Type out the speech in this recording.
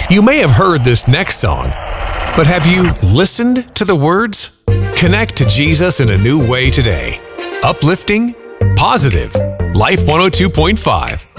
You may have heard this next song, but have you listened to the words? Connect to Jesus in a new way today. Uplifting, positive, Life 102.5.